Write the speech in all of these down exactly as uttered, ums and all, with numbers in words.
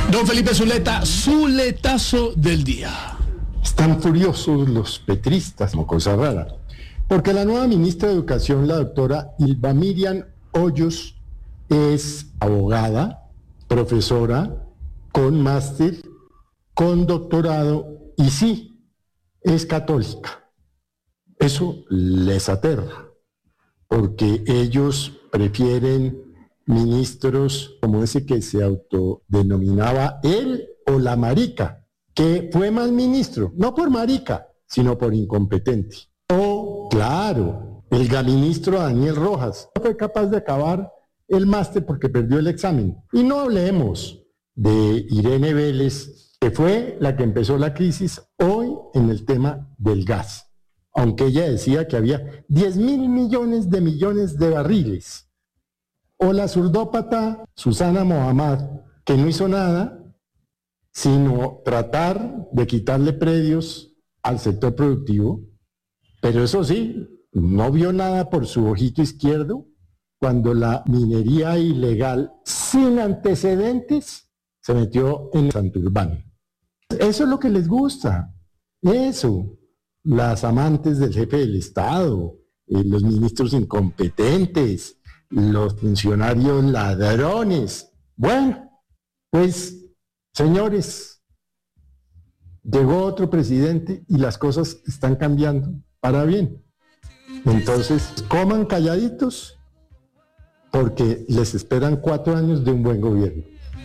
Don Felipe Zuleta, Zuletazo del día. Están furiosos los petristas, como cosa rara, porque la nueva ministra de Educación, la doctora Ylva Miriam Hoyos, es abogada, profesora, con máster, con doctorado, y sí, es católica. Eso les aterra, porque ellos prefieren ministros como ese que se autodenominaba él o la marica, que fue mal ministro, no por marica, sino por incompetente. O, claro, el gaministro Daniel Rojas no fue capaz de acabar el máster porque perdió el examen. Y no hablemos de Irene Vélez, que fue la que empezó la crisis hoy en el tema del gas, aunque ella decía que había diez mil millones de millones de barriles. O la zurdópata Susana Mohammad, que no hizo nada, sino tratar de quitarle predios al sector productivo, pero eso sí, no vio nada por su ojito izquierdo cuando la minería ilegal sin antecedentes se metió en Santurbán. Eso es lo que les gusta, eso, las amantes del jefe del Estado, eh, los ministros incompetentes, los funcionarios ladrones. Bueno, pues, señores, llegó otro presidente y las cosas están cambiando para bien. Entonces, coman calladitos, porque les esperan cuatro años de un buen gobierno.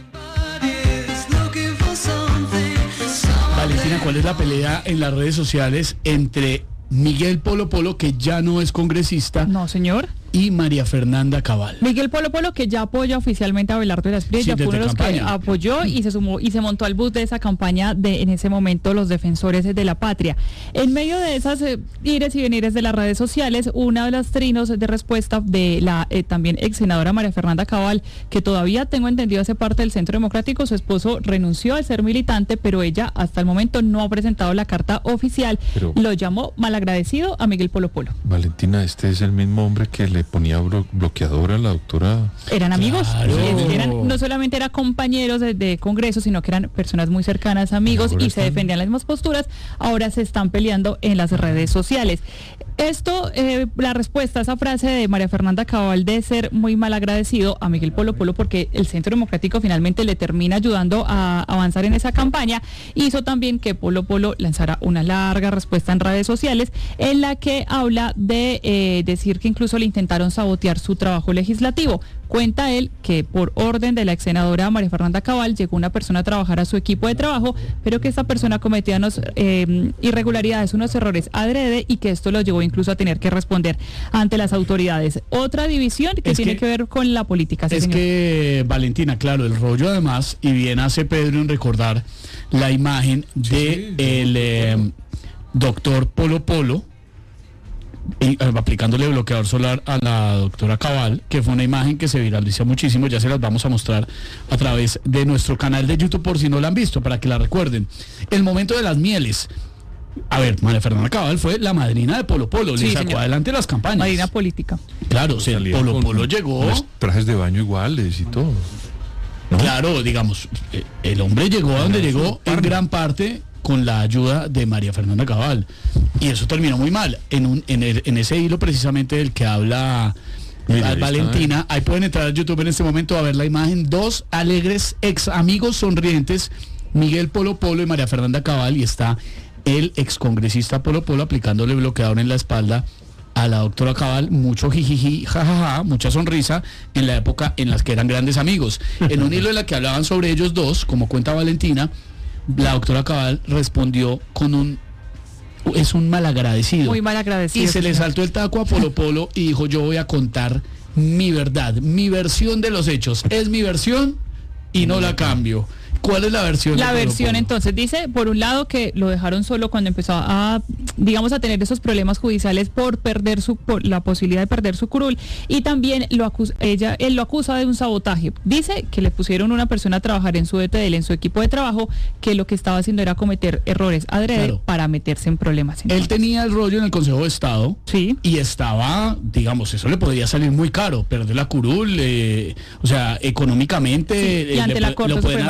Valentina, ¿cuál es la pelea en las redes sociales entre Miguel Polo Polo, que ya no es congresista? No, señor. Y María Fernanda Cabal. Miguel Polo Polo, que ya apoya oficialmente a Abelardo de las Espriella, sí, ya fue uno de los que apoyó y se sumó y se montó al bus de esa campaña de, en ese momento, los defensores de la patria. En medio de esas eh, ires y venires de las redes sociales, una de las trinos de respuesta de la eh, también ex senadora María Fernanda Cabal, que todavía tengo entendido hace parte del Centro Democrático. Su esposo renunció al ser militante, pero ella hasta el momento no ha presentado la carta oficial. Pero lo llamó malagradecido a Miguel Polo Polo. Valentina, este es el mismo hombre que le ponía blo- bloqueador a la doctora. Eran amigos, Claro. eran, no solamente eran compañeros de, de congreso, sino que eran personas muy cercanas, amigos, y se defendían las mismas posturas. Ahora se están peleando en las redes sociales. Esto, eh, la respuesta a esa frase de María Fernanda Cabal de ser muy mal agradecido a Miguel Polo Polo, porque el Centro Democrático finalmente le termina ayudando a avanzar en esa campaña, hizo también que Polo Polo lanzara una larga respuesta en redes sociales en la que habla de eh, decir que incluso le intentaron sabotear su trabajo legislativo. Cuenta él que por orden de la ex senadora María Fernanda Cabal llegó una persona a trabajar a su equipo de trabajo, pero que esta persona cometía unos eh, irregularidades, unos errores adrede, y que esto lo llevó incluso a tener que responder ante las autoridades. Otra división que es tiene que, que ver con la política. ¿Sí, es señor? que, Valentina, claro, el rollo además, y bien hace Pedro en recordar la imagen de sí, el eh, doctor Polo Polo, Y, eh, aplicándole bloqueador solar a la doctora Cabal, que fue una imagen que se viralizó muchísimo. Ya se las vamos a mostrar a través de nuestro canal de YouTube por si no la han visto, para que la recuerden. El momento de las mieles. A ver, María Fernanda Cabal fue la madrina de Polo Polo, sí, le sacó señor. adelante las campañas. Madrina política. Claro, o sea, Polo Polo llegó. Trajes de baño iguales y todo, ¿no? Claro, digamos, el hombre llegó a donde llegó en gran parte con la ayuda de María Fernanda Cabal, y eso terminó muy mal. En un en, el, en ese hilo precisamente del que habla Mira, Valentina, está, ¿eh? Ahí pueden entrar a YouTube en este momento a ver la imagen, dos alegres ex amigos sonrientes, Miguel Polo Polo y María Fernanda Cabal, y está el excongresista Polo Polo aplicándole bloqueador en la espalda a la doctora Cabal. Mucho jijiji, jajaja, mucha sonrisa en la época en las que eran grandes amigos. En un hilo en la que hablaban sobre ellos dos, como cuenta Valentina, la doctora Cabal respondió con un es un malagradecido. Muy malagradecido. Y se le saltó el taco a Polo Polo y dijo: yo voy a contar mi verdad, mi versión de los hechos. Es mi versión y no la cambio. ¿Cuál es la versión? La de Polo versión Polo? Entonces dice, por un lado, que lo dejaron solo cuando empezó a, digamos, a tener esos problemas judiciales por perder su, por la posibilidad de perder su curul, y también lo acusa, ella, él lo acusa de un sabotaje. Dice que le pusieron una persona a trabajar en su D T L, en su equipo de trabajo, que lo que estaba haciendo era cometer errores adrede, claro, para meterse en problemas. Entonces, él tenía el rollo en el Consejo de Estado, sí, y estaba, digamos, eso le podría salir muy caro, perder la curul, eh, o sea, económicamente, sí, y ante le, la Corte lo pueden Suprema haber de metido a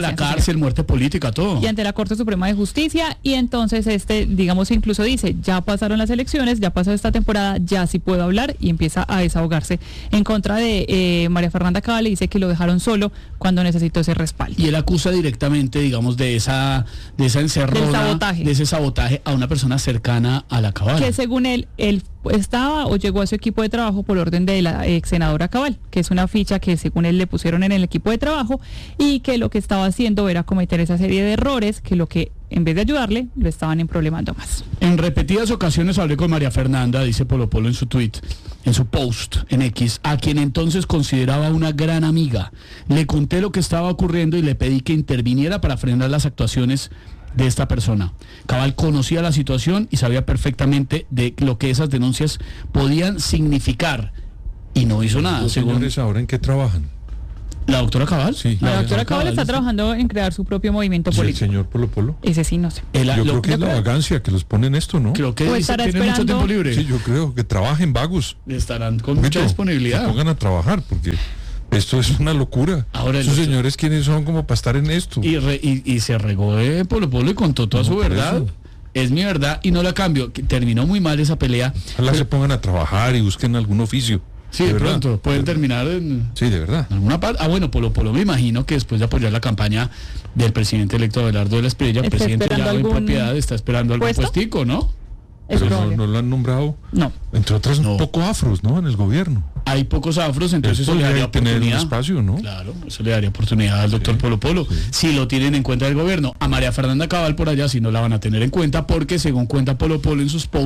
Justicia, a la cárcel, muerte política, todo. Y ante la Corte Suprema de Justicia, y entonces este, digamos, incluso dice, ya pasaron las elecciones, ya pasó esta temporada, ya sí puedo hablar, y empieza a desahogarse en contra de eh, María Fernanda Cabal, le dice que lo dejaron solo cuando necesitó ese respaldo. Y él acusa directamente, digamos, de esa de esa encerrona, sabotaje. de ese sabotaje a una persona cercana a la Cabal. Que según él, él estaba o llegó a su equipo de trabajo por orden de la ex senadora Cabal, que es una ficha que según él le pusieron en el equipo de trabajo, y que lo que estaba haciendo era cometer esa serie de errores que lo que en vez de ayudarle lo estaban emproblemando más. En repetidas ocasiones hablé con María Fernanda, dice Polo Polo en su tweet, en su post en X, a quien entonces consideraba una gran amiga. Le conté lo que estaba ocurriendo y le pedí que interviniera para frenar las actuaciones de esta persona. Cabal conocía la situación y sabía perfectamente de lo que esas denuncias podían significar y no hizo nada. ¿Los según señores ahora en qué trabajan? la doctora Cabal. Sí. La, La doctora Cabal está sí. trabajando en crear su propio movimiento ¿Y el político. señor Polo Polo? Ese sí, no sé. El- Yo lo- creo que yo es la creo- vagancia que los pone en esto, ¿no? Creo que O dice, estará tiene mucho esperando- tiempo libre. Sí, yo creo que trabajen vagos. Estarán con mucha Mito, disponibilidad. Se pongan a trabajar porque esto es una locura. Ahora el Esos otro- señores, ¿quiénes son como para estar en esto? Y, re- y, y se regó de Polo Polo y contó toda No, su por verdad. eso. Es mi verdad y no la cambio. Que terminó muy mal esa pelea. Ojalá Pero- se pongan a trabajar y busquen algún oficio. sí, de, verdad. pronto. Pueden terminar en, Sí, de verdad. en alguna parte. Ah, bueno, Polo Polo me imagino que después de apoyar la campaña del presidente electo Abelardo de la Espriella, Está presidente esperando Lado en algún propiedad, está esperando algún puesto? puestico, ¿no? Es Pero no, probable. no lo han nombrado, No. entre otras, No. un poco afros, ¿no? En el gobierno. Hay pocos afros, entonces Esto eso le daría debe tener un oportunidad. espacio, ¿no? Claro, eso le daría oportunidad al doctor Sí, Polo Polo. sí. Si lo tienen en cuenta el gobierno. A María Fernanda Cabal por allá sí no la van a tener en cuenta porque según cuenta Polo Polo en sus posts,